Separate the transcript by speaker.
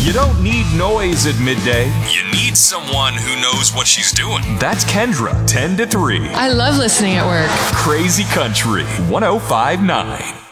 Speaker 1: You don't need noise at midday.
Speaker 2: You need someone who knows what she's doing.
Speaker 1: That's Kendra, 10 to 3.
Speaker 3: I love listening at work.
Speaker 1: Crazy Country 105.9.